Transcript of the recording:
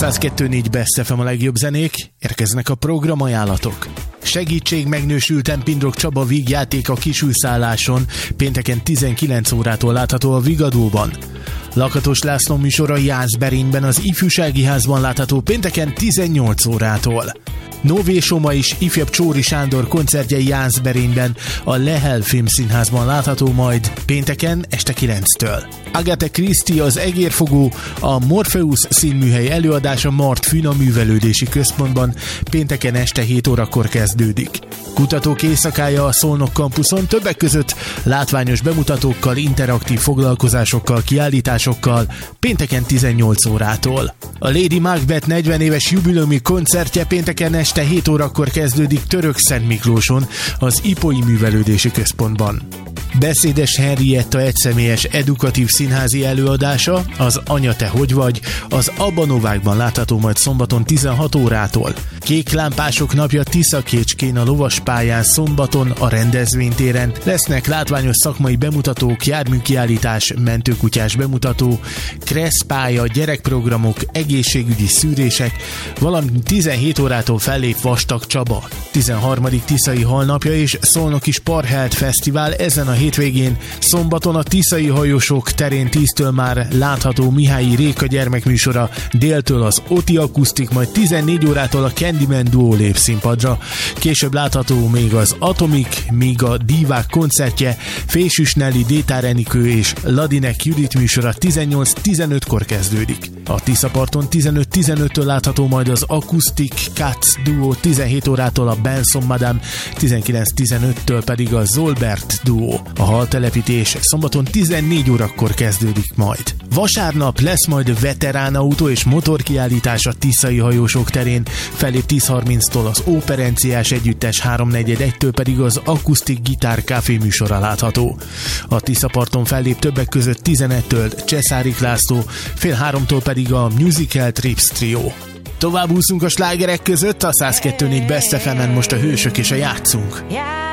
102.4 Best FM a legjobb zenék, érkeznek a programajánlatok. Segítség megnősülten Pindrok Csaba vígjáték a Kisülszálláson, pénteken 19 órától látható a Vigadóban. Lakatos László műsora Jászberényben az Ifjúsági Házban látható pénteken 18 órától. Nové Soma is ifjabb Csóri Sándor koncertje Jászberényben a Lehel Filmszínházban látható majd pénteken este 9-től. Agatha Christie az Egérfogó, a Morpheus színműhely előadása Mart Fűn a Művelődési Központban pénteken este 7 órakor kezdődik. Kutatók éjszakája a Szolnok kampuszon, többek között látványos bemutatókkal, interaktív foglalkozásokkal, kiállításokkal pénteken 18 órától. A Lady Macbeth 40 éves jubileumi koncertje pénteken este 7 órakor kezdődik Törökszent Miklóson, az Ipói Művelődési Központban. Beszédes Henrietta egyszemélyes edukatív színházi előadása, az Anya te hogy vagy, az Abba-Novákban látható majd szombaton 16 órától. Kéklámpások napja Tiszakécskén a lovaspályán szombaton a rendezvénytéren. Lesznek látványos szakmai bemutatók, járműkiállítás, mentőkutyás bemutató, kresszpálya, gyerekprogramok, egészségügyi szűrések, valamint 17 órától fellép Vastag Csaba. 13. Tiszai Halnapja és Szolnoki Sparhelt Fesztivál ezen a hétvégén, szombaton a Tiszai Hajósok terén 10-től már látható Mihályi Réka gyermekműsora, déltől az Oti Akusztik, majd 14 órától a Candyman Duo lép színpadra. Később látható még az Atomik, míg a Divák koncertje, Fésűs Nelly, Détár Enikő és Ladinek Judit műsora 18-15-kor kezdődik. A Tiszaparton 15-15-től látható majd az Acoustic Cats Duo, 17 órától a Benson Madame, 19-15-től pedig a Zolbert Duo. A haltelepítés szombaton 14 órakor kezdődik majd. Vasárnap lesz majd veteránautó és motorkiállítás a Tiszai Hajósok terén, fellép 10:30-tól az Operenciás Együttes, 3:45-től pedig az Akusztik Gitár Café műsora látható. A Tiszaparton fellép többek között 11-től Cseszárik László, 2:30-tól pedig a Musical Trips Trio. Tovább úszunk a slágerek között, a 102.4 Best FM-en most a Hősök és a Játszunk.